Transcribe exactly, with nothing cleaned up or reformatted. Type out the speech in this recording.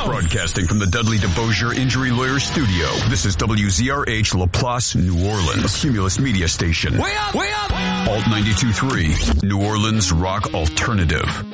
Broadcasting from the Dudley DeBosier Injury Lawyer Studio, this is W Z R H LaPlace, New Orleans, Cumulus Media Station. Way up, way up! Alt ninety-two point three, New Orleans Rock Alternative.